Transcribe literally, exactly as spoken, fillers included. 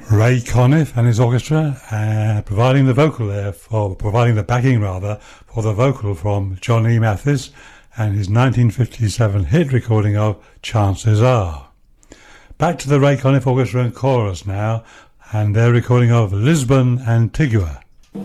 Ray Conniff and his orchestra, uh, providing the vocal there, for providing the backing rather, for the vocal from John E. Mathis and his nineteen fifty-seven hit recording of Chances Are. Back to the Ray Conniff Orchestra and Chorus now, and their recording of Lisbon Antigua.